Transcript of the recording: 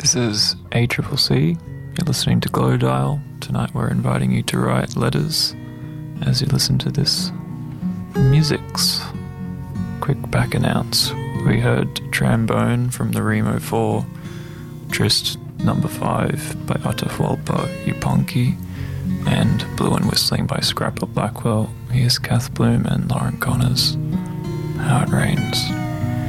This is ACCC. You're listening to Glow Dial. Tonight we're inviting you to write letters as you listen to this musics. Quick back announce. We heard Trombone from the Remo 4, Trist number 5 by Atahualpa Yupanqui, and Blue and Whistling by Scrapper Blackwell. Here's Kath Bloom and Lauren Connors. How It Rains.